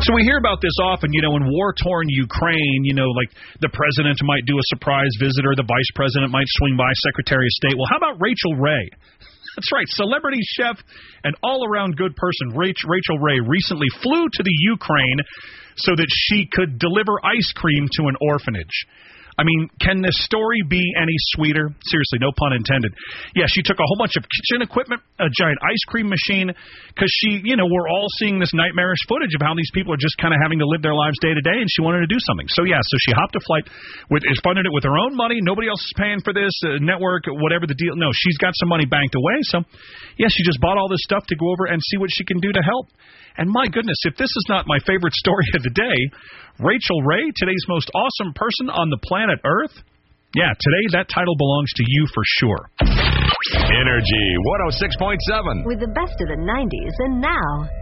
So we hear about this often, in war-torn Ukraine, like the president might do a surprise visit or the vice president might swing by, Secretary of State. Well, how about Rachel Ray? That's right, celebrity chef and all-around good person Rachel Ray recently flew to the Ukraine so that she could deliver ice cream to an orphanage. I mean, can this story be any sweeter? Seriously, no pun intended. Yeah, she took a whole bunch of kitchen equipment, a giant ice cream machine, because we're all seeing this nightmarish footage of how these people are just kind of having to live their lives day to day, and she wanted to do something. So she hopped a flight, funded it with her own money. Nobody else is paying for this, network, whatever the deal. No, she's got some money banked away. So, she just bought all this stuff to go over and see what she can do to help. And my goodness, if this is not my favorite story of the day, Rachel Ray, today's most awesome person on the planet Earth? Yeah, today that title belongs to you for sure. Energy 106.7. With the best of the 90s and now.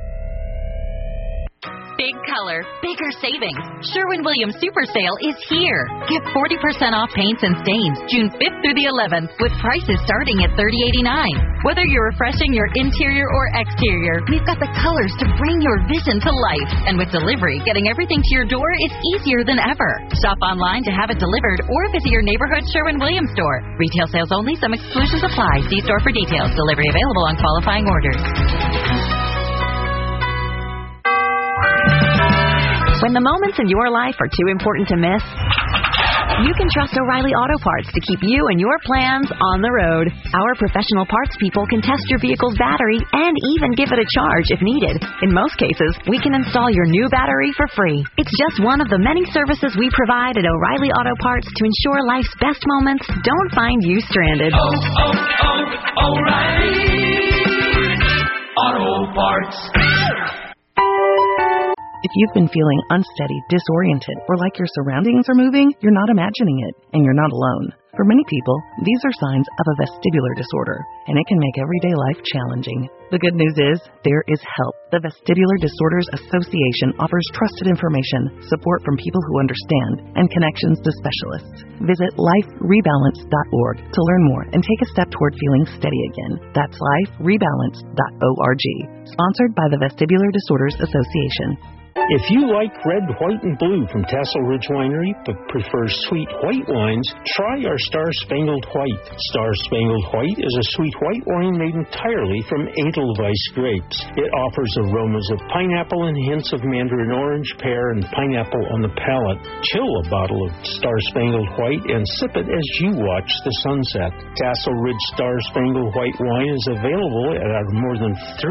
Big color, bigger savings. Sherwin-Williams Super Sale is here. Get 40% off paints and stains June 5th through the 11th with prices starting at $30.89. Whether you're refreshing your interior or exterior, we've got the colors to bring your vision to life. And with delivery, getting everything to your door is easier than ever. Shop online to have it delivered or visit your neighborhood Sherwin-Williams store. Retail sales only. Some exclusions apply. See store for details. Delivery available on qualifying orders. When the moments in your life are too important to miss, you can trust O'Reilly Auto Parts to keep you and your plans on the road. Our professional parts people can test your vehicle's battery and even give it a charge if needed. In most cases, we can install your new battery for free. It's just one of the many services we provide at O'Reilly Auto Parts to ensure life's best moments don't find you stranded. O'Reilly Auto Parts. If you've been feeling unsteady, disoriented, or like your surroundings are moving, you're not imagining it, and you're not alone. For many people, these are signs of a vestibular disorder, and it can make everyday life challenging. The good news is, there is help. The Vestibular Disorders Association offers trusted information, support from people who understand, and connections to specialists. Visit liferebalance.org to learn more and take a step toward feeling steady again. That's liferebalance.org. Sponsored by the Vestibular Disorders Association. If you like red, white, and blue from Tassel Ridge Winery, but prefer sweet white wines, try our Star Spangled White. Star Spangled White is a sweet white wine made entirely from Edelweiss grapes. It offers aromas of pineapple and hints of mandarin orange, pear, and pineapple on the palate. Chill a bottle of Star Spangled White and sip it as you watch the sunset. Tassel Ridge Star Spangled White wine is available at our more than